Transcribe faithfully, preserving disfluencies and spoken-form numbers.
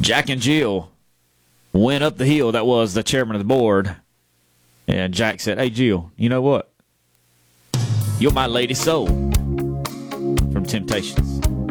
Jack and Jill went up the hill. That was the chairman of the board. And Jack said, hey, Jill, you know what? You're my lady soul from Temptations.